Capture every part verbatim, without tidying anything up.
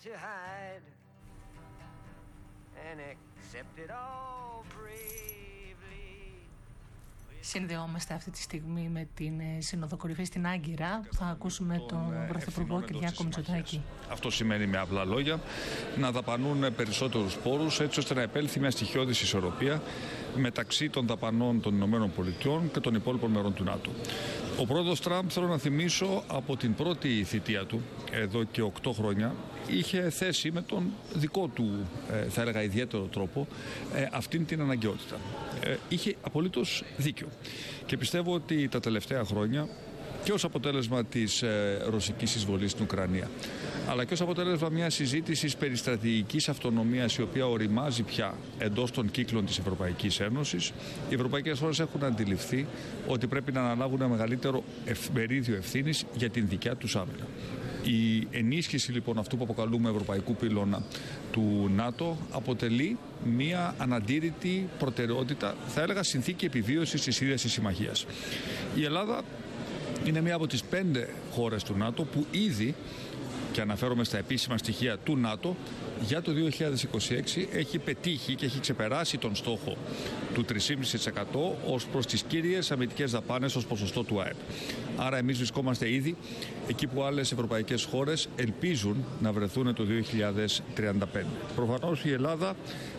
to hide and accept it all bravely. Συνδεόμαστε αυτή τη στιγμή με την Σύνοδο Κορυφής στην Άγκυρα, που θα ακούσουμε τον Πρωθυπουργό Κυριάκο Μητσοτάκη. Αυτό σημαίνει με απλά λόγια να δαπανούν περισσότερους πόρους, έτσι ώστε να επέλθει μια στοιχειώδης ισορροπία μεταξύ των δαπανών των ΗΠΑ και των υπόλοιπων μερών του ΝΑΤΟ. Ο πρόεδρος Τραμπ, θέλω να θυμίσω, από την πρώτη θητεία του, εδώ και οκτώ χρόνια, είχε θέσει με τον δικό του, θα έλεγα, ιδιαίτερο τρόπο, αυτήν την αναγκαιότητα. Είχε απολύτως δίκιο. Και πιστεύω ότι τα τελευταία χρόνια, και ως αποτέλεσμα της ε, ρωσικής εισβολής στην Ουκρανία, αλλά και ως αποτέλεσμα μιας συζήτησης περί στρατηγικής αυτονομίας, η οποία οριμάζει πια εντός των κύκλων της Ευρωπαϊκής Ένωσης, οι ευρωπαϊκές χώρες έχουν αντιληφθεί ότι πρέπει να αναλάβουν ένα μεγαλύτερο μερίδιο ευθύνης για την δικιά τους άμυνα. Η ενίσχυση λοιπόν αυτού που αποκαλούμε ευρωπαϊκού πυλώνα του ΝΑΤΟ αποτελεί μια αναντήρητη προτεραιότητα, θα έλεγα συνθήκη επιβίωσης της ίδιας της συμμαχίας. Η Ελλάδα είναι μία από τις πέντε χώρες του ΝΑΤΟ που ήδη, και αναφέρομαι στα επίσημα στοιχεία του ΝΑΤΟ, για το δύο χιλιάδες είκοσι έξι έχει πετύχει και έχει ξεπεράσει τον στόχο του τρία κόμμα πέντε τοις εκατό ως προς τις κύριες αμυντικές δαπάνες ως ποσοστό του ΑΕΠ. Άρα εμείς βρισκόμαστε ήδη εκεί που άλλες ευρωπαϊκές χώρες ελπίζουν να βρεθούν το δύο χιλιάδες τριάντα πέντε. Προφανώς η Ελλάδα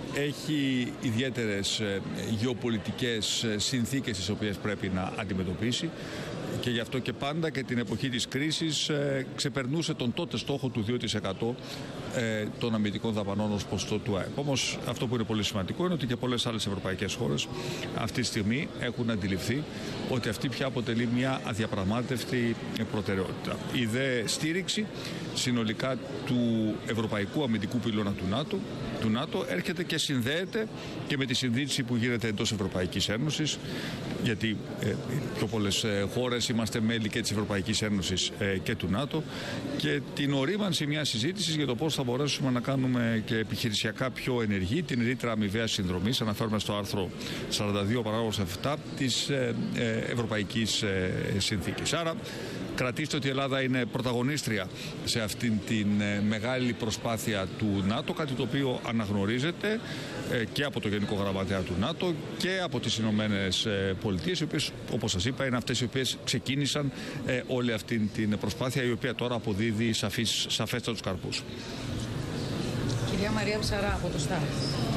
έχει ιδιαίτερες γεωπολιτικές συνθήκες τις οποίες πρέπει να αντιμετωπίσει, και γι' αυτό και πάντα και την εποχή της κρίσης ε, ξεπερνούσε τον τότε στόχο του δύο τοις εκατό ε, των αμυντικών δαπανών ως ποσοστό του ΑΕΠ. Όμως αυτό που είναι πολύ σημαντικό είναι ότι και πολλές άλλες ευρωπαϊκές χώρες αυτή τη στιγμή έχουν αντιληφθεί ότι αυτή πια αποτελεί μια αδιαπραγμάτευτη προτεραιότητα. Η δε στήριξη συνολικά του ευρωπαϊκού αμυντικού πυλώνα του ΝΑΤΟ, του ΝΑΤΟ έρχεται και συνδέεται και με τη συνδύση που γίνεται εντός Ευρωπαϊκής Ένωσης, γιατί ε, πιο πολλές ε, χώρες είμαστε μέλη και της Ευρωπαϊκής Ένωσης ε, και του ΝΑΤΟ, και την ορίμανση μιας συζήτησης για το πώς θα μπορέσουμε να κάνουμε και επιχειρησιακά πιο ενεργή την ρήτρα αμοιβαίας συνδρομής, αναφέρομαι στο άρθρο σαράντα δύο παράγραφος επτά της ε, ε, Ευρωπαϊκής ε, Συνθήκης. Άρα κρατήστε ότι η Ελλάδα είναι πρωταγωνίστρια σε αυτήν την ε, μεγάλη προσπάθεια του ΝΑΤΟ, κάτι το οποίο αναγνωρίζεται ε, και από το Γενικό Γραμματέα του ΝΑΤΟ και από τις Ηνωμένες Πολιτείες, οι οποίες, όπως σας είπα, είναι αυτές οι οποίες ξεκίνησαν ε, όλη αυτή την προσπάθεια, η οποία τώρα αποδίδει σαφείς, σαφέστατους καρπούς. Κυρία Μαρία Ψαρά από το ΣΤΑΡ.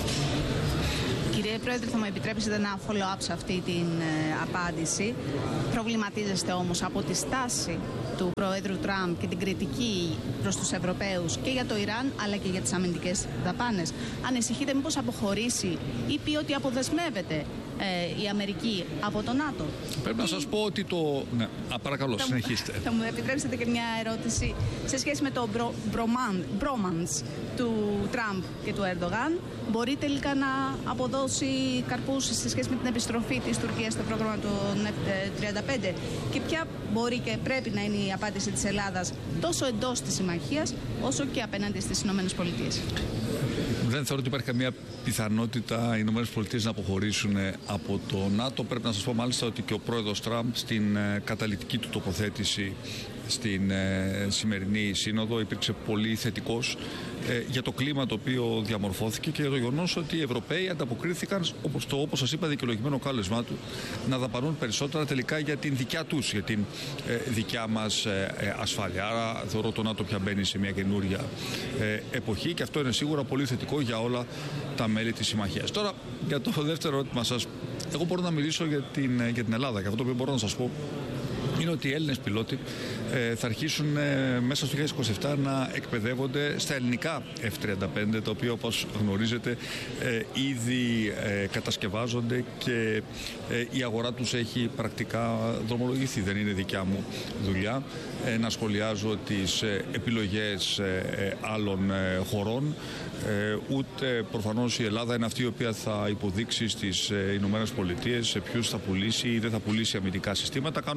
Κύριε Πρόεδρε, θα μου επιτρέψετε ένα follow-up σε αυτή την ε, απάντηση. Προβληματίζεστε όμως από τη στάση του Προέδρου Τραμπ και την κριτική προς τους Ευρωπαίους και για το Ιράν αλλά και για τις αμυντικές δαπάνες? Ανησυχείτε μήπως αποχωρήσει ή πει ότι αποδεσμεύεται ε, η Αμερική από το ΝΑΤΟ? Πρέπει ή... να σας πω ότι το... Ναι, α, παρακαλώ, θα συνεχίστε. Θα μου επιτρέψετε και μια ερώτηση σε σχέση με το bromance του Τραμπ και του Ερντογάν. Μπορεί τελικά να αποδώσει καρπούς σε σχέση με την επιστροφή της Τουρκίας στο πρόγραμμα του εφ τριάντα πέντε, και ποια μπορεί και πρέπει να είναι η απάντηση της Ελλάδας τόσο εντός της συμμαχίας όσο και απέναντι στις Ηνωμένες Πολιτείες? Δεν θεωρώ ότι υπάρχει καμία πιθανότητα οι Ηνωμένες Πολιτείες να αποχωρήσουν από το ΝΑΤΟ. Πρέπει να σας πω μάλιστα ότι και ο πρόεδρος Τραμπ στην καταλυτική του τοποθέτηση στην ε, σημερινή σύνοδο υπήρξε πολύ θετικός ε, για το κλίμα το οποίο διαμορφώθηκε και για το γεγονός ότι οι Ευρωπαίοι ανταποκρίθηκαν, όπως, το, όπως σας είπα, δικαιολογημένο κάλεσμά του, να δαπανούν περισσότερα τελικά για την δικιά τους, για την ε, δικιά μας ε, ε, ασφάλεια. Άρα θεωρώ το ΝΑΤΟ πια μπαίνει σε μια καινούρια ε, εποχή, και αυτό είναι σίγουρα πολύ θετικό για όλα τα μέλη της συμμαχίας. Τώρα, για το δεύτερο ερώτημα σας, εγώ μπορώ να μιλήσω για την, για την Ελλάδα, και αυτό που μπορώ να σας πω είναι ότι οι Έλληνες πιλότοι ε, θα αρχίσουν ε, μέσα στο δύο χιλιάδες είκοσι επτά να εκπαιδεύονται στα ελληνικά εφ τριάντα πέντε, τα οποία, όπως γνωρίζετε, ε, ήδη ε, κατασκευάζονται και ε, η αγορά τους έχει πρακτικά δρομολογηθεί. Δεν είναι δικιά μου δουλειά ε, να σχολιάζω τις ε, επιλογές ε, άλλων ε, χωρών, ε, ούτε προφανώς η Ελλάδα είναι αυτή η οποία θα υποδείξει στις ε, Ηνωμένες Πολιτείες σε ποιους θα πουλήσει ή δεν θα πουλήσει αμυντικά συστήματα. Κάνω απλά μια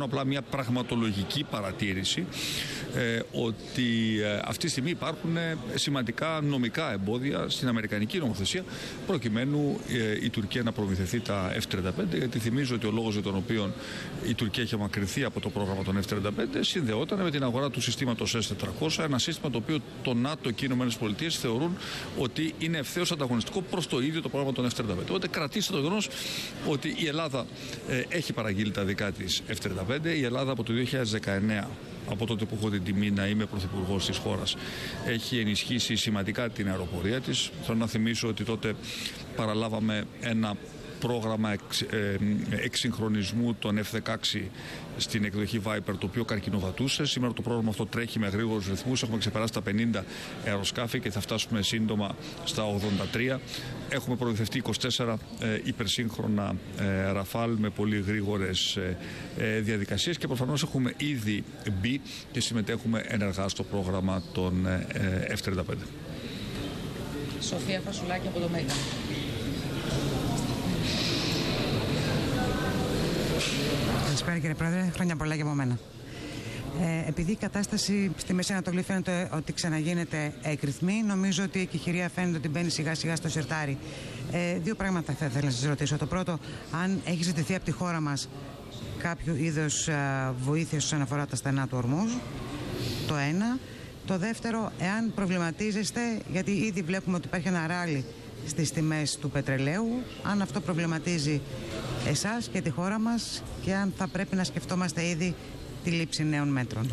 πραγματολογική παρατήρηση ε, ότι ε, αυτή τη στιγμή υπάρχουν σημαντικά νομικά εμπόδια στην αμερικανική νομοθεσία προκειμένου ε, η Τουρκία να προμηθευτεί τα εφ τριάντα πέντε, γιατί θυμίζω ότι ο λόγος για τον οποίο η Τουρκία έχει απομακρυνθεί από το πρόγραμμα των εφ τριάντα πέντε συνδεόταν με την αγορά του συστήματος ες τετρακόσια, ένα σύστημα το οποίο το ΝΑΤΟ και οι ΗΠΑ θεωρούν ότι είναι ευθέως ανταγωνιστικό προς το ίδιο το πρόγραμμα των εφ τριάντα πέντε. Οπότε κρατήστε το γεγονός ότι η Ελλάδα ε, έχει παραγγείλει τα δικά της εφ τριάντα πέντε. Η Ελλάδα από το δύο χιλιάδες δεκαεννέα, από τότε που έχω την τιμή να είμαι πρωθυπουργός της χώρας, έχει ενισχύσει σημαντικά την αεροπορία της. Θέλω να θυμίσω ότι τότε παραλάβαμε ένα πρόγραμμα εξ, ε, εξυγχρονισμού των εφ δεκαέξι στην εκδοχή Viper, το οποίο καρκινοβατούσε. Σήμερα το πρόγραμμα αυτό τρέχει με γρήγορους ρυθμούς. Έχουμε ξεπεράσει τα πενήντα αεροσκάφη και θα φτάσουμε σύντομα στα ογδόντα τρία. Έχουμε προμηθευτεί είκοσι τέσσερα ε, υπερσύγχρονα ε, Ραφάλ με πολύ γρήγορες ε, ε, διαδικασίες και προφανώς έχουμε ήδη μπει και συμμετέχουμε ενεργά στο πρόγραμμα των ε, εφ τριάντα πέντε. Σοφία Φασουλάκη από το Μέγκα. Καλησπέρα κύριε Πρόεδρε, χρόνια πολλά και από μένα. Ε, επειδή η κατάσταση στη Μέση Ανατολή φαίνεται ότι ξαναγίνεται έκρηθμη, νομίζω ότι η εκεχηρία φαίνεται ότι μπαίνει σιγά σιγά στο σιρτάρι. Ε, δύο πράγματα θα ήθελα να σας ρωτήσω. Το πρώτο, αν έχει ζητηθεί από τη χώρα μας κάποιο είδος βοήθειας όσον αφορά τα στενά του Ορμούζ, το ένα. Το δεύτερο, εάν προβληματίζεστε, γιατί ήδη βλέπουμε ότι υπάρχει ένα ράλι στις τιμές του πετρελαίου, αν αυτό προβληματίζει εσάς και τη χώρα μας και αν θα πρέπει να σκεφτόμαστε ήδη τη λήψη νέων μέτρων.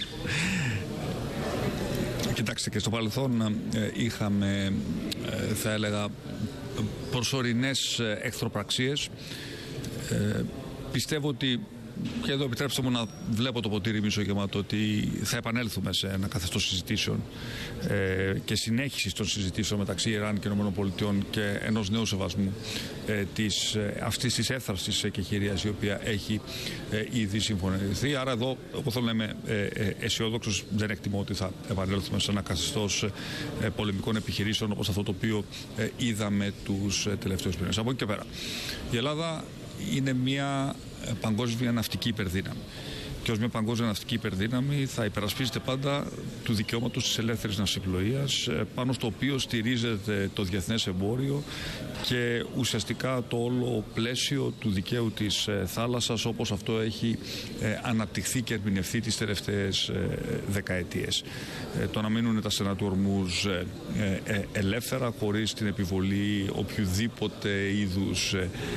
Κοιτάξτε, και στο παρελθόν ε, είχαμε, ε, θα έλεγα, προσωρινές εχθροπραξίες. Ε, πιστεύω ότι, και εδώ επιτρέψτε μου να βλέπω το ποτήρι μισογεμάτο, ότι θα επανέλθουμε σε ένα καθεστώς συζητήσεων ε, και συνέχισης των συζητήσεων μεταξύ Ιράν και ΗΠΑ και ενός νέου σεβασμού ε, της, ε, αυτής της έθραυσης εκεχηρίας η οποία έχει ε, ήδη συμφωνηθεί. Άρα εδώ, εγώ θέλω να είμαι ε, ε, αισιόδοξος, δεν εκτιμώ ότι θα επανέλθουμε σε ένα καθεστώς ε, πολεμικών επιχειρήσεων όπως αυτό το οποίο ε, είδαμε τους ε, τελευταίους μήνες. Από εκεί και πέρα, η Ελλάδα είναι μια παγκόσμια ναυτική υπερδύναμη. Και ως μια παγκόσμια ναυτική υπερδύναμη θα υπερασπίζεται πάντα του δικαιώματος της ελεύθερης ναυσιπλοείας, πάνω στο οποίο στηρίζεται το διεθνές εμπόριο και ουσιαστικά το όλο πλαίσιο του δικαίου της θάλασσας, όπως αυτό έχει αναπτυχθεί και ερμηνευθεί τις τελευταίες δεκαετίες. Το να μείνουν τα στενά του Ορμούζ ελεύθερα, χωρίς την επιβολή οποιοδήποτε είδους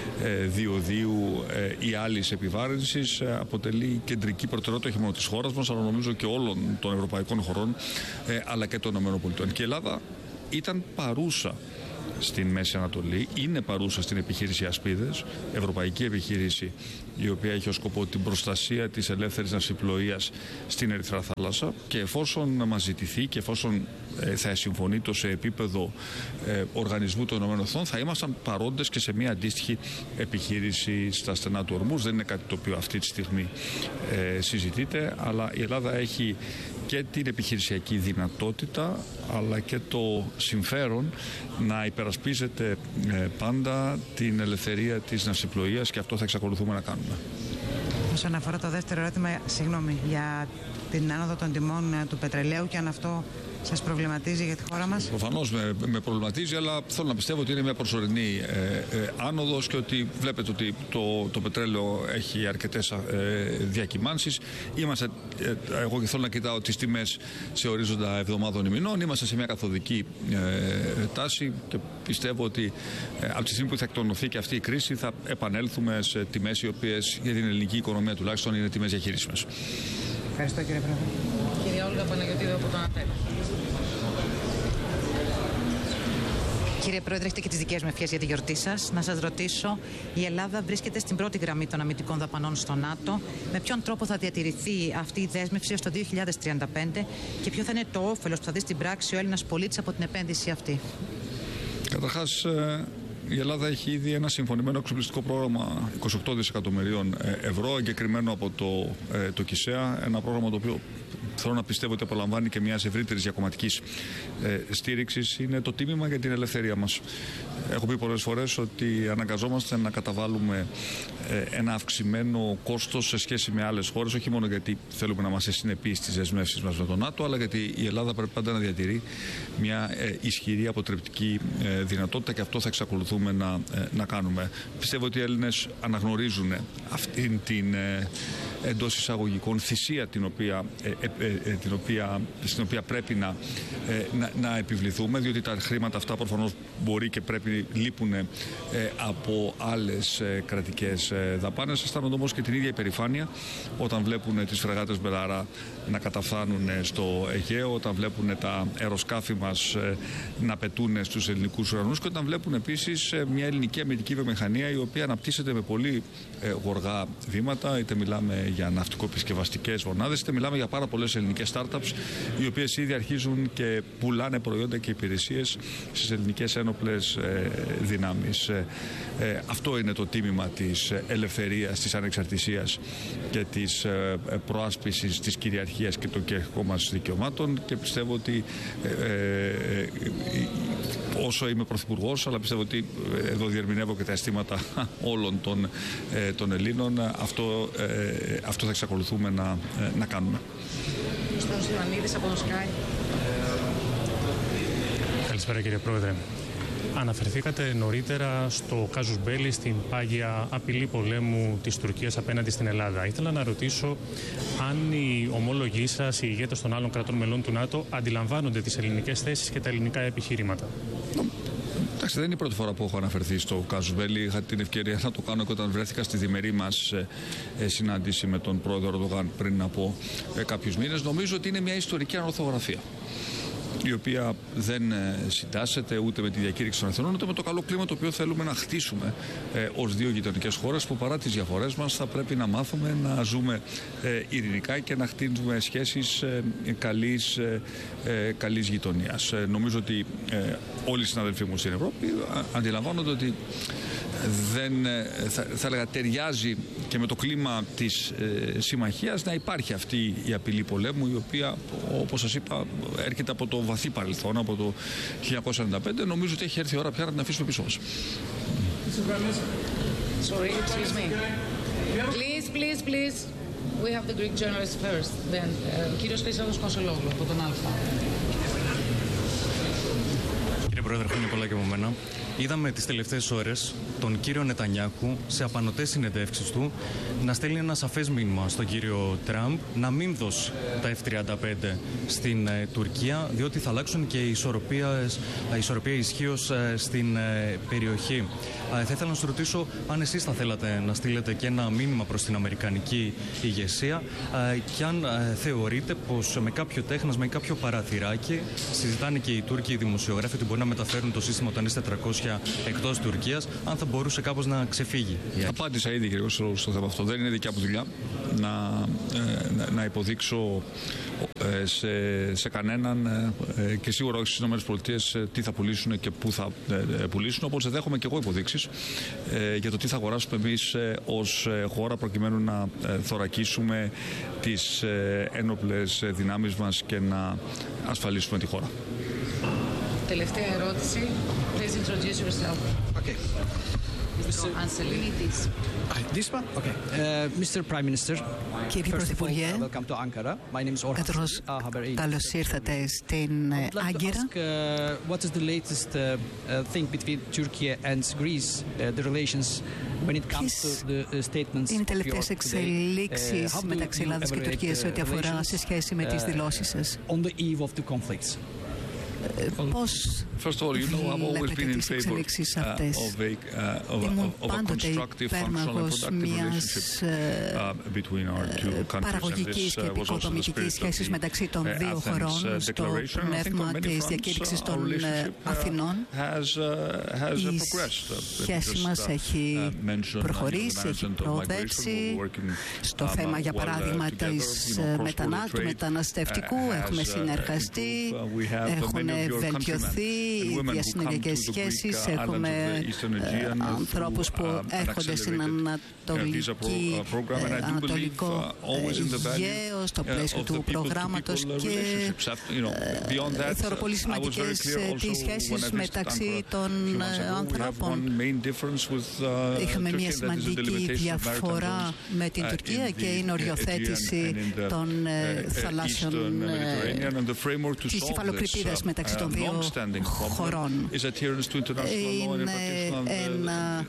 διοδίου ή άλλης επιβάρυνσης, αποτελεί κεντρική προτεραιότητα όχι μόνο της χώρας μας, αλλά νομίζω και όλων των ευρωπαϊκών χωρών, ε, αλλά και των ΗΠΑ. Και η Ελλάδα ήταν παρούσα στην Μέση Ανατολή, είναι παρούσα στην επιχείρηση Ασπίδες, ευρωπαϊκή επιχείρηση η οποία έχει ως σκοπό την προστασία της ελεύθερης ναυσιπλοείας στην Ερυθρά Θάλασσα, και εφόσον μας ζητηθεί και εφόσον ε, θα συμφωνεί το σε επίπεδο ε, οργανισμού των ΗΠΑ, θα ήμασταν παρόντες και σε μια αντίστοιχη επιχείρηση στα στενά του Ορμούζ. Δεν είναι κάτι το οποίο αυτή τη στιγμή ε, συζητείται, αλλά η Ελλάδα έχει και την επιχειρησιακή δυνατότητα αλλά και το συμφέρον να υπερασπίζεται ε, πάντα την ελευθερία της ναυσιπλοείας, και αυτό θα εξακολουθούμε να κάνουμε. Όσον αφορά το δεύτερο ερώτημα, συγγνώμη, για την άνοδο των τιμών του πετρελαίου και αν αυτό σας προβληματίζει για τη χώρα μας. Προφανώς με, με προβληματίζει, αλλά θέλω να πιστεύω ότι είναι μια προσωρινή ε, ε, άνοδος και ότι βλέπετε ότι το, το πετρέλαιο έχει αρκετές ε, διακυμάνσεις. Είμαστε, ε, εγώ και θέλω να κοιτάω τις τιμές σε ορίζοντα εβδομάδων ή μηνών. Είμαστε σε μια καθοδική ε, τάση και πιστεύω ότι ε, από τη στιγμή που θα εκτονωθεί και αυτή η κρίση θα επανέλθουμε σε τιμές οι οποίες για την ελληνική οικονομία τουλάχιστον είναι τιμές διαχειρίσιμες. Ευχαριστώ κύριε Πρόεδρε. Κυρία Όλγα Παναγιωτίδου από τον ΑΤΕΛ. Κύριε Πρόεδρε, έχετε και τις δικές μου ευχές για τη γιορτή σας. Να σας ρωτήσω, η Ελλάδα βρίσκεται στην πρώτη γραμμή των αμυντικών δαπανών στο ΝΑΤΟ. Με ποιον τρόπο θα διατηρηθεί αυτή η δέσμευση έως το δύο χιλιάδες τριάντα πέντε και ποιο θα είναι το όφελος που θα δει στην πράξη ο Έλληνας πολίτης από την επένδυση αυτή? Καταρχάς, η Ελλάδα έχει ήδη ένα συμφωνημένο εξοπλιστικό πρόγραμμα είκοσι οκτώ δισεκατομμυρίων ευρώ, εγκεκριμένο από το, το ΚΙΣΕΑ, ένα πρόγραμμα το οποίο θέλω να πιστεύω ότι απολαμβάνει και μια ευρύτερη διακομματική στήριξη, είναι το τίμημα για την ελευθερία μας. Έχω πει πολλές φορές ότι αναγκαζόμαστε να καταβάλουμε ένα αυξημένο κόστος σε σχέση με άλλες χώρες, όχι μόνο γιατί θέλουμε να είμαστε συνεπείς στις δεσμεύσεις μας με τον ΝΑΤΟ, αλλά γιατί η Ελλάδα πρέπει πάντα να διατηρεί μια ισχυρή αποτρεπτική δυνατότητα και αυτό θα εξακολουθούμε να, να κάνουμε. Πιστεύω ότι οι Έλληνες αναγνωρίζουν αυτήν την εντός εισαγωγικών θυσία την οποία, ε, ε, ε, την οποία, στην οποία πρέπει να, ε, να, να επιβληθούμε, διότι τα χρήματα αυτά προφανώς μπορεί και πρέπει λείπουν ε, από άλλες ε, κρατικές ε, δαπάνες. Αισθάνονται όμως και την ίδια υπερηφάνεια όταν βλέπουν τις φρεγάτες Μπελαρά να καταφθάνουν στο Αιγαίο, όταν βλέπουν τα αεροσκάφη μας ε, να πετούν στους ελληνικούς ουρανούς και όταν βλέπουν επίσης ε, μια ελληνική αμυντική βιομηχανία η οποία αναπτύσσεται με πολύ ε, γοργά βήματα, είτε μιλάμε για ναυτικοεπισκευαστικές μονάδες, είτε μιλάμε για πάρα πολλές ελληνικές startups οι οποίες ήδη αρχίζουν και πουλάνε προϊόντα και υπηρεσίες στις ελληνικές ένοπλες ε, δυνάμεις. Ε, ε, αυτό είναι το τίμημα της ελευθερίας, της ανεξαρτησίας και της ε, προάσπισης της κυριαρχίας και των κυριαρχικών μας δικαιωμάτων και πιστεύω ότι ε, ε, ε, όσο είμαι πρωθυπουργός, αλλά πιστεύω ότι εδώ διερμηνεύω και τα αισθήματα όλων των, ε, των Ελλήνων, αυτό, ε, αυτό θα εξακολουθούμε να, ε, να κάνουμε. Στέλιος Ιωαννίδης από το Sky. Καλησπέρα κύριε Πρόεδρε. Αναφερθήκατε νωρίτερα στο κάζους μπέλι, στην πάγια απειλή πολέμου της Τουρκίας απέναντι στην Ελλάδα. Ήθελα να ρωτήσω αν οι ομόλογοι σας, οι ηγέτες των άλλων κρατών μελών του ΝΑΤΟ, αντιλαμβάνονται τις ελληνικές θέσεις και τα ελληνικά επιχειρήματα. Εντάξει, δεν είναι η πρώτη φορά που έχω αναφερθεί στο κάζους μπέλι. Είχα την ευκαιρία να το κάνω και όταν βρέθηκα στη διμερή μας ε, συνάντηση με τον πρόεδρο Ερντογάν πριν από ε, κάποιους μήνες. Νομίζω ότι είναι μια ιστορική ανορθογραφία, η οποία δεν συντάσσεται ούτε με τη διακήρυξη των Αθηνών, ούτε με το καλό κλίμα το οποίο θέλουμε να χτίσουμε ε, ως δύο γειτονικές χώρες που παρά τις διαφορές μας θα πρέπει να μάθουμε να ζούμε ε, ειρηνικά και να χτίσουμε σχέσεις ε, καλής, ε, ε, καλής γειτονίας. Ε, νομίζω ότι ε, όλοι οι συναδελφοί μου στην Ευρώπη α, αντιλαμβάνονται ότι δεν, θα, θα έλεγα, ταιριάζει και με το κλίμα της ε, συμμαχίας να υπάρχει αυτή η απειλή πολέμου, η οποία, όπως σας είπα, έρχεται από το βαθύ παρελθόν, από το χίλια εννιακόσια ενενήντα πέντε. Νομίζω ότι έχει έρθει η ώρα πια να την αφήσουμε πίσω μας. Sorry, excuse me. Please, please, please. We have the Greek journalist first. Then, uh, κύριος Χρήστος Κονσολόγλου από τον Αλφα. Κύριε Πρόεδρε, χρόνια πολλά και από μένα. Είδαμε τις τελευταίες ώρες τον κύριο Νετανιάχου σε απανωτές συνεντεύξεις του να στέλνει ένα σαφές μήνυμα στον κύριο Τραμπ να μην δώσει τα εφ τριάντα πέντε στην ε, Τουρκία, διότι θα αλλάξουν και η ισορροπία, η ισορροπία ισχύως ε, στην ε, περιοχή. Ε, θα ήθελα να σας ρωτήσω αν εσείς θα θέλατε να στείλετε και ένα μήνυμα προς την αμερικανική ηγεσία ε, και αν ε, θεωρείτε πως με κάποιο τέχνασμα ή κάποιο παραθυράκι συζητάνε και οι Τούρκοι οι δημοσιογράφοι ότι μπορεί να μεταφέρουν το σύστημα των ες τετρακόσια εκτός Τουρκίας, αν θα μπορούσε κάπως να ξεφύγει. Απάντησα ήδη κύριε στο θέμα αυτό. Δεν είναι δικιά μου δουλειά να, ε, να, να υποδείξω ε, σε, σε κανέναν ε, και σίγουρα όχι στις ΗΠΑ ε, τι θα πουλήσουν και πού θα ε, πουλήσουν, όπως δεν δέχομαι και εγώ υποδείξεις ε, για το τι θα αγοράσουμε εμείς ε, ως ε, χώρα προκειμένου να ε, θωρακίσουμε τις ε, ένοπλες δυνάμεις μας και να ασφαλίσουμε τη χώρα. Τελευταία ερώτηση. Please introduce yourself. Okay. Mister Anselidis. This one? Okay. Uh, Mister Prime Minister. Κύριε Πρωθυπουργέ, welcome to Ankara. My name is Orhan. Καταρχώς, καλώς ήρθατε στην Άγκυρα. What is the latest uh, thing between Turkey and Greece, uh, the relations when it comes to the statements? Είναι οι τελευταίες εξελίξεις μεταξύ Ελλάδας και Τουρκίας σε ό,τι αφορά σε σχέση με τις δηλώσεις σας. On the eve of the conflicts. Πώς βλέπετε τις εξελίξεις αυτές? Ήμουν πάντοτε υπέρμαχος μιας παραγωγικής και επικοδομητικής σχέσης μεταξύ των δύο χωρών στο πνεύμα της διακήρυξης των Αθηνών. Η σχέση μας έχει προχωρήσει, έχει προοδεύσει στο θέμα, για παράδειγμα, της μετανά, του μεταναστευτικού. Έχουμε συνεργαστεί, έχουν βελτιωθεί οι διασυνοριακές σχέσεις. Έχουμε ανθρώπους που έρχονται στην Ανατολική, Ανατολικό Αιγαίο στο πλαίσιο του προγράμματος και θεωρώ πολύ σημαντικές τις σχέσεις μεταξύ των ανθρώπων. Είχαμε μια σημαντική διαφορά με την Τουρκία και είναι οριοθέτηση των θαλάσσιων της υφαλοκρηπίδας μεταξύ των δύο χωρών. Είναι ένα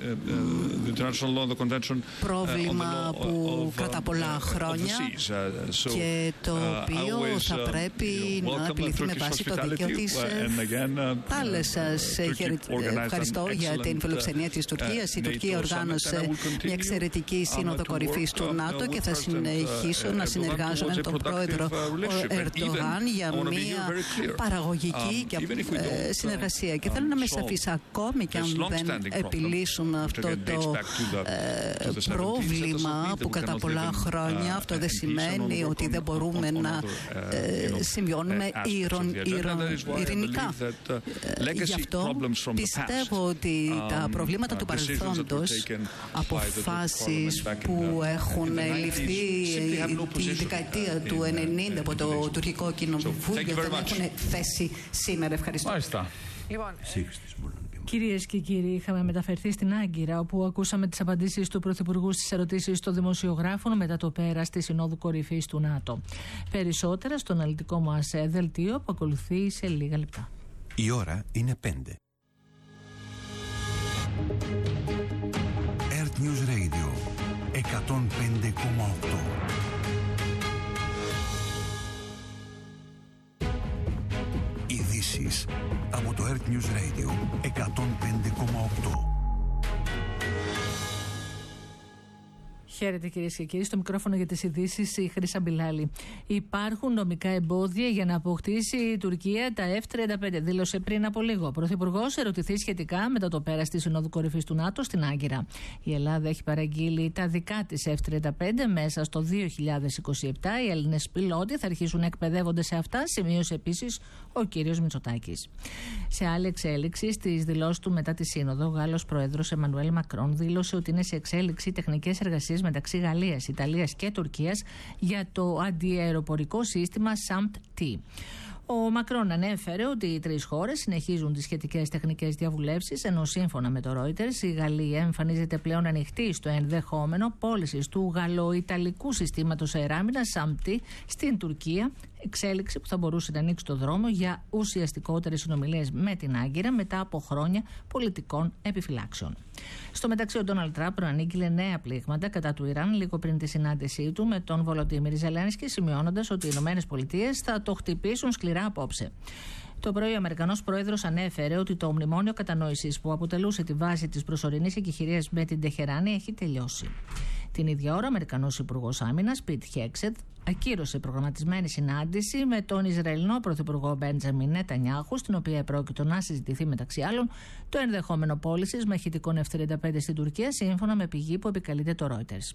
πρόβλημα που κρατά πολλά χρόνια και το οποίο θα πρέπει να επιληθεί με βάση το δίκαιο της θάλασσας. Ευχαριστώ για την φιλοξενία της Τουρκίας. Η Τουρκία οργάνωσε μια εξαιρετική σύνοδο κορυφής του ΝΑΤΟ και θα συνεχίσω να συνεργάζομαι με τον πρόεδρο Ερντογάν για μια παραγωγική συνεργασία. Και θέλω να με σαφείς, ακόμη και αν δεν επιλύσουν αυτό το πρόβλημα που κατά πολλά χρόνια, αυτό δεν σημαίνει ότι δεν μπορούμε να συμβιώνουμε ειρηνικά. Γι' αυτό πιστεύω ότι τα προβλήματα του παρελθόντος, αποφάσεις που έχουν ληφθεί τη δεκαετία του ενενήντα από το τουρκικό κοινοβούλιο, δεν έχουν θέση σήμερα. Ευχαριστώ. Λοιπόν, κυρίες και κύριοι, είχαμε μεταφερθεί στην Άγκυρα, όπου ακούσαμε τις απαντήσεις του Πρωθυπουργού στις ερωτήσεις των δημοσιογράφων μετά το πέρας της Συνόδου Κορυφής του ΝΑΤΟ. Περισσότερα στο αναλυτικό μας δελτίο που ακολουθεί σε λίγα λεπτά. Η ώρα είναι πέντε. Earth News Radio εκατόν πέντε κόμμα οκτώ. Ειδήσεις από το Earth News Radio εκατόν πέντε κόμμα οκτώ. Χαίρετε κυρίες και κύριοι, στο μικρόφωνο για τις ειδήσεις η Χρύσα Μπιλάλη. Υπάρχουν νομικά εμπόδια για να αποκτήσει η Τουρκία τα εφ τριάντα πέντε, δήλωσε πριν από λίγο. Ο Πρωθυπουργός ερωτηθεί σχετικά μετά το πέρας της Συνόδου Κορυφής του ΝΑΤΟ στην Άγκυρα. Η Ελλάδα έχει παραγγείλει τα δικά της εφ τριάντα πέντε μέσα στο δύο χιλιάδες είκοσι επτά. Οι Έλληνες πιλότοι θα αρχίσουν να εκπαιδεύονται σε αυτά, σημείωσε επίσης ο κύριος Μητσοτάκης. Σε άλλη εξέλιξη, στις δηλώσεις του μετά τη Σύνοδο, ο Γάλλος Πρόεδρος Εμμανουέλ Μακρόν δήλωσε ότι είναι σε εξέλιξη τεχνικές εργασίες μεταξύ Γαλλίας, Ιταλίας και Τουρκίας για το αντιαεροπορικό σύστημα σαμπτ-T. Ο Μακρόν ανέφερε ότι οι τρεις χώρες συνεχίζουν τις σχετικές τεχνικές διαβουλεύσεις, ενώ σύμφωνα με το Reuters η Γαλλία εμφανίζεται πλέον ανοιχτή στο ενδεχόμενο πώλησης του γαλλο-ιταλικού συστήματος αεράμινας σαμπτ-T στην Τουρκία, εξέλιξη που θα μπορούσε να ανοίξει το δρόμο για ουσιαστικότερες συνομιλίες με την Άγκυρα μετά από χρόνια πολιτικών επιφυλάξεων. Στο μεταξύ, ο Ντόναλντ Τραμπ προανήγγειλε νέα πλήγματα κατά του Ιράν λίγο πριν τη συνάντησή του με τον Βολοντίμιρ Ζελένσκι, σημειώνοντας ότι οι ΗΠΑ θα το χτυπήσουν σκληρά απόψε. Το πρωί, ο Αμερικανός Πρόεδρος ανέφερε ότι το μνημόνιο κατανόησης που αποτελούσε τη βάση της προσωρινής εκεχηρίας με την Τεχεράνη έχει τελειώσει. Την ίδια ώρα, ο Αμερικανός Υπουργός Άμυνας, Πιτ Χέξετ, ακύρωσε προγραμματισμένη συνάντηση με τον Ισραηλινό Πρωθυπουργό Μπέντζαμιν Νετανιάχου, στην οποία επρόκειτο να συζητηθεί μεταξύ άλλων το ενδεχόμενο πώλησης μαχητικών εφ τριάντα πέντε στην Τουρκία, σύμφωνα με πηγή που επικαλείται το Reuters.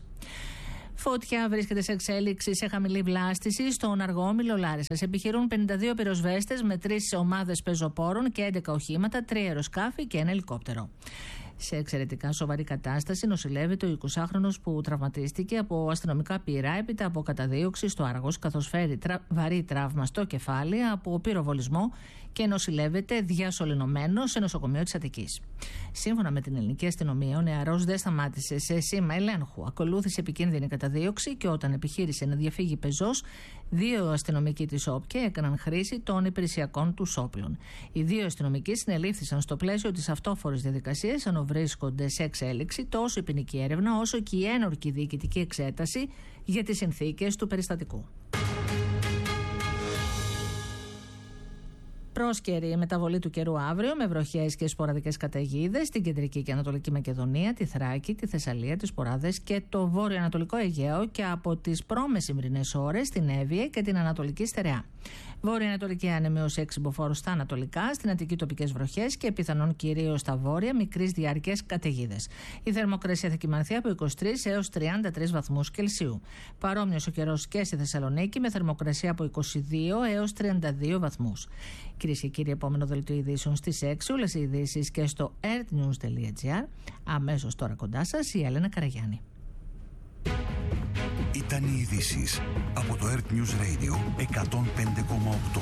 Φωτιά βρίσκεται σε εξέλιξη σε χαμηλή βλάστηση στον Αργόμηλο Λάρισσας. Επιχειρούν πενήντα δύο πυροσβέστες με τρεις ομάδες πεζοπόρων και έντεκα οχήματα, τρία αεροσκάφη και ένα ελικόπτερο. Σε εξαιρετικά σοβαρή κατάσταση νοσηλεύεται ο εικοσάχρονος που τραυματίστηκε από αστυνομικά πυρά έπειτα από καταδίωξη στο Άργος, καθώς φέρει τρα... βαρύ τραύμα στο κεφάλι από πυροβολισμό και νοσηλεύεται διασωληνωμένο σε νοσοκομείο της Αττικής. Σύμφωνα με την ελληνική αστυνομία, ο νεαρός δεν σταμάτησε σε σήμα ελέγχου. Ακολούθησε επικίνδυνη καταδίωξη και όταν επιχείρησε να διαφύγει πεζός, δύο αστυνομικοί της ΟΠΚΕ έκαναν χρήση των υπηρεσιακών τους όπλων. Οι δύο αστυνομικοί συνελήφθησαν στο πλαίσιο της αυτόφορης διαδικασίας, ενώ βρίσκονται σε εξέλιξη τόσο η ποινική έρευνα όσο και η ένορκη διοικητική εξέταση για τις συνθήκες του περιστατικού. Πρόσκαιρη η μεταβολή του καιρού αύριο με βροχές και σποραδικές καταιγίδες στην κεντρική και ανατολική Μακεδονία, τη Θράκη, τη Θεσσαλία, τις Σποράδες και το βόρειο-ανατολικό Αιγαίο και από τις πρόμεσημβρινές ώρες στην Εύβοια και την Ανατολική Στερεά. Βόρειο-ανατολική άνεμη ως έξι μποφόρ στα ανατολικά, στην Αττική τοπικές βροχές και πιθανόν κυρίως στα βόρεια μικρής διάρκειας καταιγίδες. Η θερμοκρασία θα κυμανθεί από είκοσι τρεις έως τριάντα τρεις βαθμούς Κελσίου. Παρόμοιος ο καιρός και στη Θεσσαλονίκη με θερμοκρασία από είκοσι δύο έως τριάντα δύο βαθμούς. Κυρίες και κύριοι, επόμενο δελτίο ειδήσεων στις έξι. Όλες οι ειδήσεις και στο earthnews τελεία gr. Αμέσως τώρα κοντά σας η Έλενα Καραγιάννη. Ήταν οι ειδήσεις από το Earth News Radio εκατόν πέντε κόμμα οκτώ.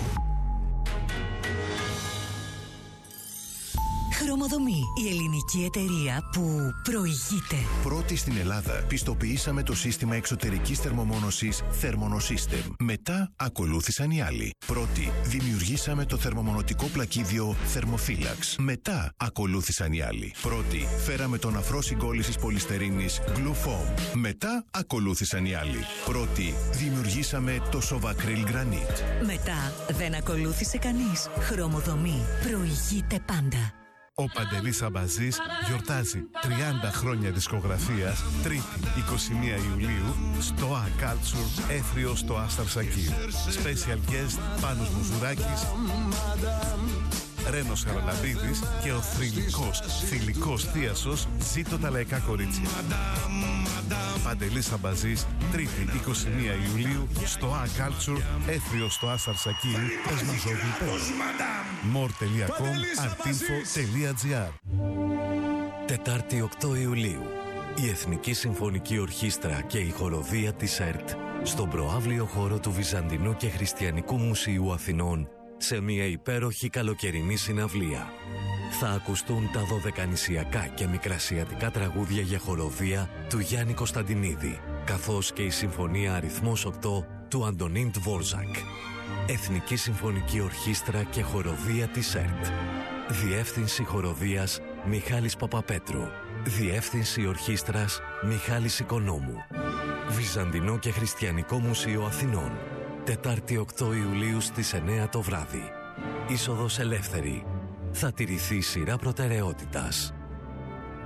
Χρωμοδομή, η ελληνική εταιρεία που προηγείται. Πρώτη στην Ελλάδα πιστοποιήσαμε το σύστημα εξωτερικής θερμομόνωσης Thermonosystem. Μετά ακολούθησαν οι άλλοι. Πρώτη δημιουργήσαμε το θερμομονωτικό πλακίδιο Thermophilax. Μετά ακολούθησαν οι άλλοι. Πρώτη φέραμε τον αφρό συγκόλλησης πολυστερίνης Glufoam. Μετά ακολούθησαν οι άλλοι. Πρώτη δημιουργήσαμε το Sovacryl Granite. Μετά δεν ακολούθησε κανείς. Χρωμοδομή, προηγείται πάντα. Ο Παντελής Αμπαζής γιορτάζει τριάντα χρόνια δισκογραφίας, Τρίτη εικοστή πρώτη Ιουλίου στο A Culture, Έθριο στο Άσταρ Σακί. Special guest Πάνος Μουζουράκης, Ρένος Χαραλαμπίδης και ο θρυλικός, θηλυκός θίασος Ζήτω τα λαϊκά κορίτσια. Παντελής Αμπαζής, Τρίτη εικοστή πρώτη Ιουλίου στο A Culture, Έθριο στο Άσταρ Σακί, Εσμουζόγλου. more τελεία com, artinfo τελεία gr. Τετάρτη οκτώ Ιουλίου, η Εθνική Συμφωνική Ορχήστρα και η χοροδία της ΕΡΤ στον προαύλιο χώρο του Βυζαντινού και Χριστιανικού Μουσείου Αθηνών σε μια υπέροχη καλοκαιρινή συναυλία. Θα ακουστούν τα δωδεκανησιακά και μικρασιατικά τραγούδια για χοροδία του Γιάννη Κωνσταντινίδη, καθώς και η Συμφωνία Αριθμός οκτώ του Αντωνίν Τβόρζακ. Εθνική Συμφωνική Ορχήστρα και χοροδία της ΕΡΤ. Διεύθυνση χοροδίας Μιχάλης Παπαπέτρου. Διεύθυνση Ορχήστρας Μιχάλης Οικονόμου. Βυζαντινό και Χριστιανικό Μουσείο Αθηνών. Τετάρτη οκτώ Ιουλίου στις εννιά το βράδυ. Είσοδος ελεύθερη. Θα τηρηθεί σειρά προτεραιότητας.